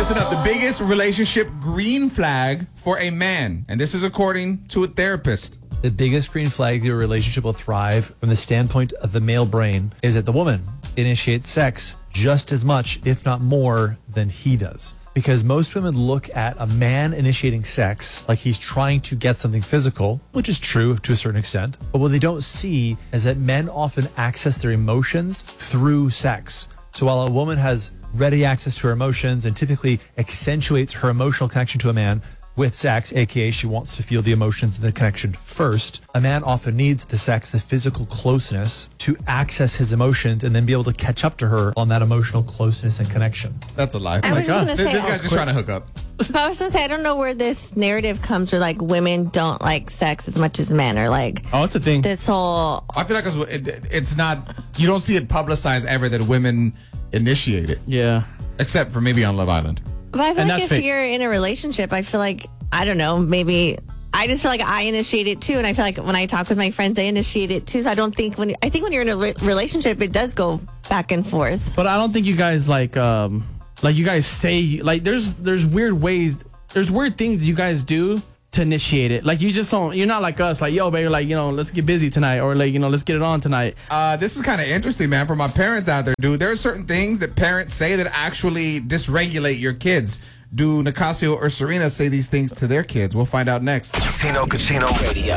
Listen up. The biggest relationship green flag for a man, and this is according to a therapist. The biggest green flag your relationship will thrive from the standpoint of the male brain is that the woman initiates sex just as much, if not more, than he does. Because most women look at a man initiating sex like he's trying to get something physical, which is true to a certain extent. But what they don't see is that men often access their emotions through sex. So while a woman has ready access to her emotions and typically accentuates her emotional connection to a man with sex, aka she wants to feel the emotions and the connection first, a man often needs the sex, the physical closeness, to access his emotions and then be able to catch up to her on that emotional closeness and connection. That's a lie. I was just gonna say, This guy's just trying to hook up. But I was gonna say, I don't know where this narrative comes where like women don't like sex as much as men, or like it's a thing. this whole. I feel like it's not, you don't see it publicized ever that women initiate it. Yeah. Except for maybe on Love Island. But I feel And like that's if fake. you're in a relationship, I feel like, I don't know, maybe I just feel like I initiate it too, and I feel like when I talk with my friends, they initiate it too. So I don't think when you're in a relationship, it does go back and forth. But I don't think you guys like you guys say, like there's weird ways, there's weird things you guys do to initiate it. Like you just don't, you're not like us, like, yo, baby, like, let's get busy tonight, or like, let's get it on tonight. This is kind of interesting, man, for my parents out there, dude. There are certain things that parents say that actually dysregulate your kids. Do Nicasio or Serena say these things to their kids? We'll find out next. Tino Casino Radio.